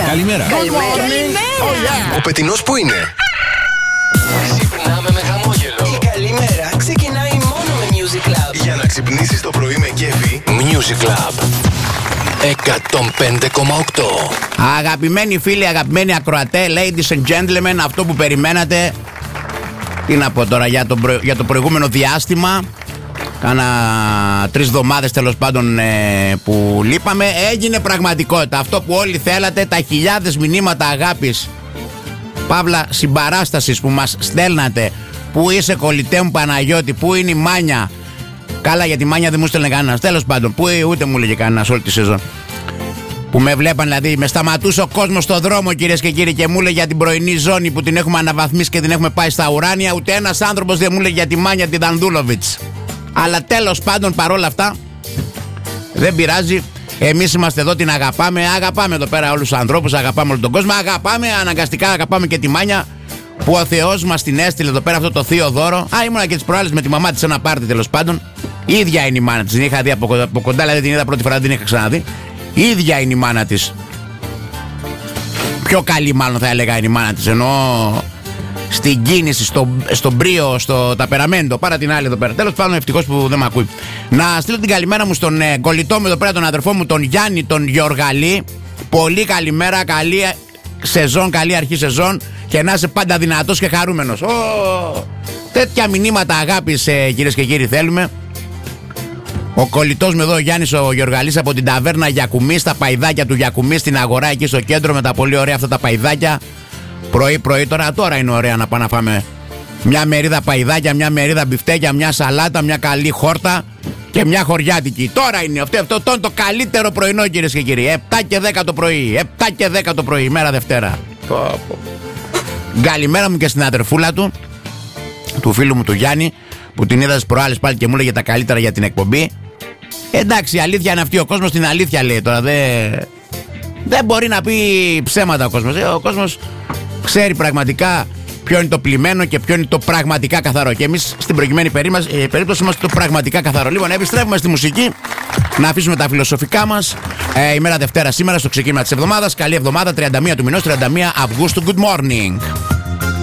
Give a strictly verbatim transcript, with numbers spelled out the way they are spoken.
Καλημέρα. Καλημέρα. Καλημέρα. Ο πετεινός που είναι? Ξυπνάμε με χαμόγελο. Η καλημέρα ξεκινάει μόνο με Music Club. Για να ξυπνήσεις το πρωί με κέφι. Music Club εκατόν πέντε κόμμα οκτώ. Αγαπημένοι φίλοι, αγαπημένοι ακροατέ, ladies and gentlemen, αυτό που περιμένατε, τι να πω τώρα, για το, προ... για το προηγούμενο διάστημα, κάνα τρεις εβδομάδες τέλος πάντων ε, που λείπαμε, έγινε πραγματικότητα. Αυτό που όλοι θέλατε, τα χιλιάδες μηνύματα αγάπης, παύλα συμπαράστασης που μας στέλνατε. Πού είσαι κολλητέ μου Παναγιώτη, πού είναι η Μάνια? Καλά, για τη Μάνια δεν μου στέλνε κανένας. Τέλος πάντων, που ούτε μου έλεγε κανένας όλη τη σεζόν. Που με βλέπαν, δηλαδή, με σταματούσε ο κόσμος στον δρόμο, κυρίες και κύριοι, και μου έλεγε για την πρωινή ζώνη που την έχουμε αναβαθμίσει και την έχουμε πάει στα ουράνια. Ούτε ένας άνθρωπος δεν μου έλεγε για τη Μάνια την Δανδούλοβιτς. Αλλά τέλος πάντων, παρόλα αυτά, δεν πειράζει. Εμείς είμαστε εδώ, την αγαπάμε. Αγαπάμε εδώ πέρα όλους τους ανθρώπους, αγαπάμε όλο τον κόσμο. Αγαπάμε, αναγκαστικά αγαπάμε και τη Μάνια, που ο Θεός μας την έστειλε εδώ πέρα, αυτό το θείο δώρο. Α, ήμουνα και τις προάλλες με τη μαμά της σε ένα πάρτι, τέλος πάντων. Η ίδια είναι η μάνα της. Την είχα δει από, από κοντά, δηλαδή την είδα πρώτη φορά, δεν την είχα ξαναδεί. Η ίδια είναι η μάνα της. Πιο καλή, μάλλον θα έλεγα, είναι η μάνα της. Ενώ στην κίνηση, στο, στον πρίο, στο ταπεραμέντο, παρά την άλλη εδώ πέρα. Τέλος πάντων, ευτυχώς που δεν με ακούει. Να στείλω την καλημέρα μου στον ε, κολλητό μου εδώ πέρα, τον αδερφό μου, τον Γιάννη, τον Γιοργαλή. Πολύ καλημέρα, καλή σεζόν, καλή αρχή σεζόν. Και να είσαι πάντα δυνατός και χαρούμενος. Oh, τέτοια μηνύματα αγάπης, ε, κυρίες και κύριοι, θέλουμε. Ο κολλητός μου εδώ, ο Γιάννης ο Γιοργαλής, από την ταβέρνα Γιακουμή, στα παϊδάκια του Γιακουμή, στην αγορά εκεί στο κέντρο, με τα πολύ ωραία αυτά τα παϊδάκια. Πρωί-πρωί, τώρα, τώρα είναι ωραία να πάμε να φάμε μια μερίδα παϊδάκια, μια μερίδα μπιφτέκια, μια σαλάτα, μια καλή χόρτα και μια χωριάτικη. Τώρα είναι αυτό, αυτό, αυτό το καλύτερο πρωινό, κυρίες και κύριοι. επτά και δέκα το πρωί, επτά και δέκα το πρωί, ημέρα Δευτέρα. Καλημέρα μου και στην αδερφούλα του, του φίλου μου του Γιάννη, που την είδα στις προάλλες πάλι και μου έλεγε τα καλύτερα για την εκπομπή. Εντάξει, η αλήθεια είναι αυτή. Ο κόσμος την αλήθεια λέει τώρα. Δεν, δεν μπορεί να πει ψέματα ο κόσμος. Ο κόσμος ξέρει πραγματικά ποιο είναι το πλημμένο και ποιο είναι το πραγματικά καθαρό. Και εμείς στην προηγουμένη περίπτωση είμαστε το πραγματικά καθαρό. Λοιπόν, επιστρέφουμε στη μουσική. Να αφήσουμε τα φιλοσοφικά μας. Ε, ημέρα Δευτέρα σήμερα, στο ξεκίνημα της εβδομάδας. Καλή εβδομάδα, τριάντα μία του μηνός, τριάντα μία Αυγούστου. Good morning.